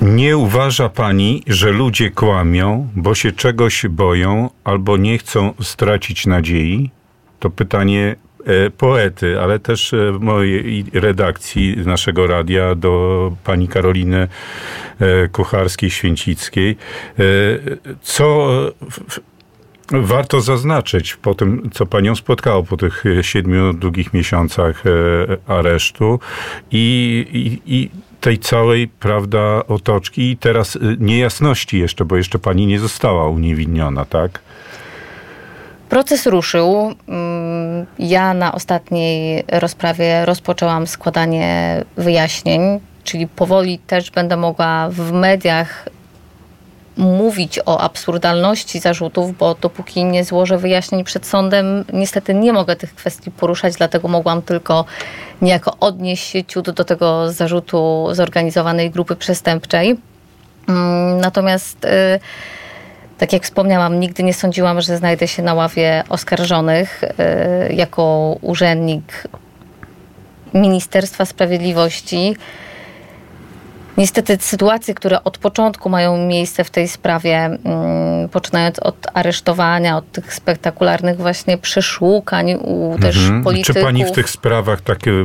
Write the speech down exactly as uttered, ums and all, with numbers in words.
Nie uważa pani, że ludzie kłamią, bo się czegoś boją albo nie chcą stracić nadziei? To pytanie e, poety, ale też e, w mojej redakcji naszego radia do pani Karoliny e, Kucharskiej-Święcickiej. E, co w, warto zaznaczyć po tym, co panią spotkało po tych siedmiu długich miesiącach e, aresztu i, i, i tej całej, prawda, otoczki i teraz niejasności jeszcze, bo jeszcze pani nie została uniewinniona, tak? Proces ruszył. Ja na ostatniej rozprawie rozpoczęłam składanie wyjaśnień, czyli powoli też będę mogła w mediach mówić o absurdalności zarzutów, bo dopóki nie złożę wyjaśnień przed sądem, niestety nie mogę tych kwestii poruszać, dlatego mogłam tylko niejako odnieść się ciut do tego zarzutu zorganizowanej grupy przestępczej. Natomiast tak jak wspomniałam, nigdy nie sądziłam, że znajdę się na ławie oskarżonych jako urzędnik Ministerstwa Sprawiedliwości. Niestety sytuacje, które od początku mają miejsce w tej sprawie, poczynając od aresztowania, od tych spektakularnych właśnie przeszukań u też mhm. polityków. Czy pani w tych sprawach takie